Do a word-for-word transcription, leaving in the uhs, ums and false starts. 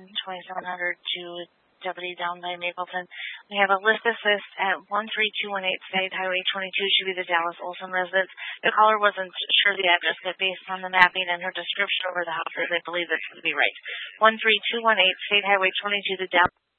twenty-seven hundred to Deputy down by Mapleton. We have a list assist at one three two one eight State Highway twenty-two, should be the Dallas Olson residence. The caller wasn't sure the address, but based on the mapping and her description over the houses, I believe this would be right. one three two one eight State Highway twenty-two, the Dallas